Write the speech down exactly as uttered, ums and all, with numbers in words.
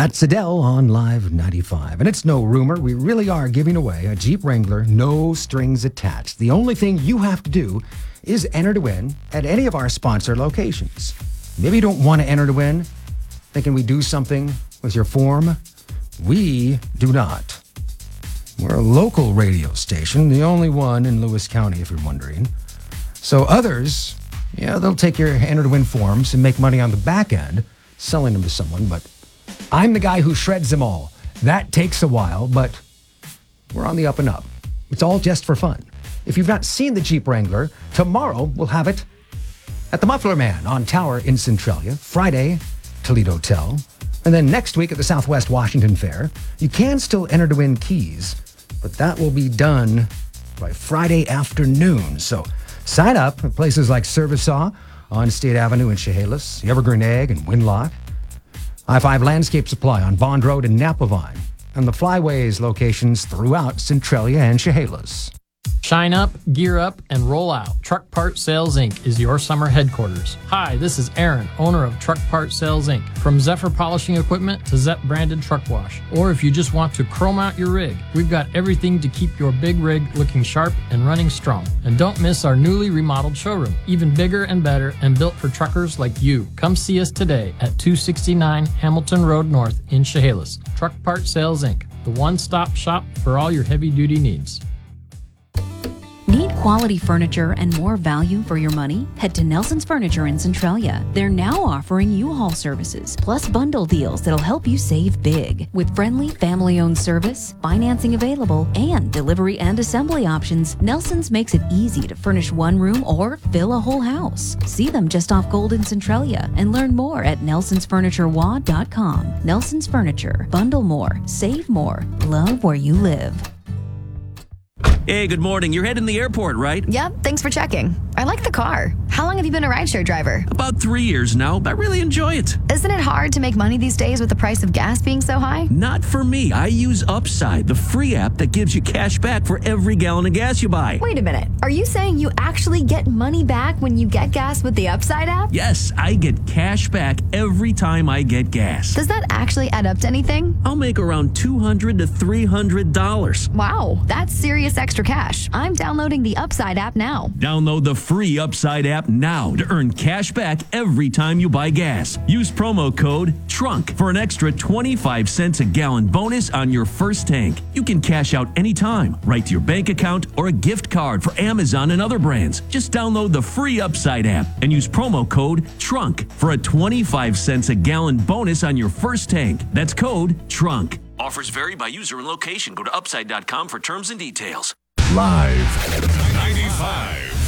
That's Adele on Live ninety-five. And it's no rumor, we really are giving away a Jeep Wrangler, no strings attached. The only thing you have to do is enter to win at any of our sponsor locations. Maybe you don't want to enter to win, thinking we do something with your form. We do not. We're a local radio station, the only one in Lewis County, if you're wondering. So others, yeah, they'll take your enter to win forms and make money on the back end, selling them to someone, but I'm the guy who shreds them all. That takes a while, but we're on the up and up. It's all just for fun. If you've not seen the Jeep Wrangler, tomorrow we'll have it at the Muffler Man on Tower in Centralia. Friday, Toledo Tell. And then next week at the Southwest Washington Fair. You can still enter to win keys, but that will be done by Friday afternoon. So sign up at places like Servisaw on State Avenue in Chehalis, Evergreen Egg and Winlock, I five Landscape Supply on Bond Road in Napavine, and the Flyways locations throughout Centralia and Chehalis. Shine up, gear up, and roll out. Truck Part Sales Incorporated is your summer headquarters. Hi, this is Aaron, owner of Truck Part Sales Incorporated. From Zephyr Polishing Equipment to Zep branded truck wash. Or if you just want to chrome out your rig, we've got everything to keep your big rig looking sharp and running strong. And don't miss our newly remodeled showroom, even bigger and better and built for truckers like you. Come see us today at two sixty-nine Hamilton Road North in Chehalis. Truck Part Sales Incorporated, the one-stop shop for all your heavy-duty needs. Need quality furniture and more value for your money? Head to Nelson's Furniture in Centralia. They're now offering U-Haul services, plus bundle deals that'll help you save big. With friendly, family-owned service, financing available, and delivery and assembly options, Nelson's makes it easy to furnish one room or fill a whole house. See them just off Gold in Centralia and learn more at nelsons furniture w a dot com. Nelson's Furniture. Bundle more, save more, love where you live. Hey, good morning. You're heading to the airport, right? Yep, thanks for checking. I like the car. How long have you been a rideshare driver? About three years now. I really enjoy it. Isn't it hard to make money these days with the price of gas being so high? Not for me. I use Upside, the free app that gives you cash back for every gallon of gas you buy. Wait a minute. Are you saying you actually get money back when you get gas with the Upside app? Yes, I get cash back every time I get gas. Does that actually add up to anything? I'll make around two hundred to three hundred dollars. Wow, that's serious extra cash. I'm downloading the Upside app now. Download the free Upside app now to earn cash back every time you buy gas. Use promo code TRUNK for an extra twenty-five cents a gallon bonus on your first tank. You can cash out anytime, right to your bank account or a gift card for Amazon and other brands. Just download the free Upside app and use promo code TRUNK for a twenty-five cents a gallon bonus on your first tank. That's code TRUNK. Offers vary by user and location. Go to upside dot com for terms and details. Live ninety-five.